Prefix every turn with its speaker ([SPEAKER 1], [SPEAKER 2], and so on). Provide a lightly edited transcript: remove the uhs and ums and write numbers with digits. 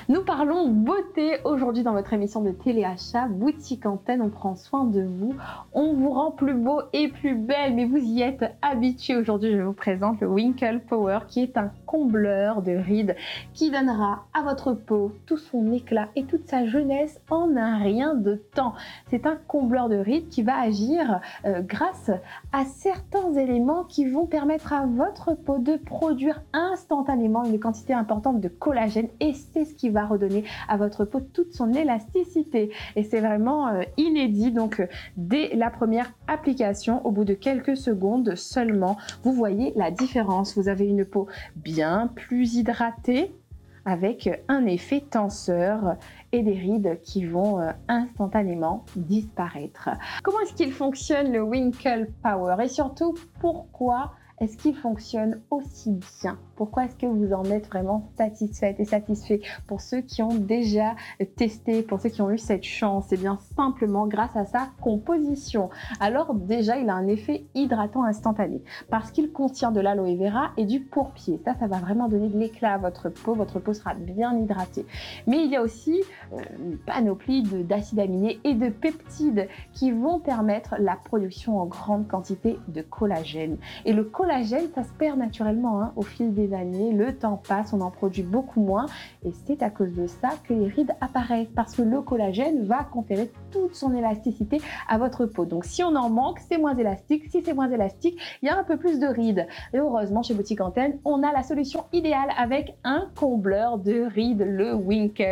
[SPEAKER 1] Nous parlons beauté aujourd'hui dans votre émission de téléachat Boutique Antenne. On prend soin de vous, on vous rend plus beau et plus belle, mais vous y êtes habitués. Aujourd'hui, je vous présente le Winkle Power qui est un combleur de rides qui donnera à votre peau tout son éclat et toute sa jeunesse en un rien de temps. C'est un combleur de rides qui va agir grâce à certains éléments qui vont permettre à votre peau de produire instantanément une quantité importante de collagène et c'est ce qui va redonner à votre peau toute son élasticité. Et c'est vraiment inédit. Donc, dès la première application, au bout de quelques secondes seulement, vous voyez la différence. Vous avez une peau bien plus hydratée, avec un effet tenseur et des rides qui vont instantanément disparaître. Comment est-ce qu'il fonctionne le Winkle Power et surtout pourquoi est-ce qu'il fonctionne aussi bien? Pourquoi est-ce que vous en êtes vraiment satisfaite et satisfait? Pour ceux qui ont déjà testé, pour ceux qui ont eu cette chance, c'est bien simplement grâce à sa composition. Alors déjà, il a un effet hydratant instantané parce qu'il contient de l'aloe vera et du pourpier. Ça va vraiment donner de l'éclat à votre peau sera bien hydratée. Mais il y a aussi une panoplie d'acides aminés et de peptides qui vont permettre la production en grande quantité de collagène. Et le collagène, ça se perd naturellement au fil des années, le temps passe, on en produit beaucoup moins et c'est à cause de ça que les rides apparaissent parce que le collagène va conférer toute son élasticité à votre peau. Donc si on en manque, c'est moins élastique. Si c'est moins élastique, il y a un peu plus de rides. Et heureusement, chez Boutique Antenne, on a la solution idéale avec un combleur de rides, le Winkle.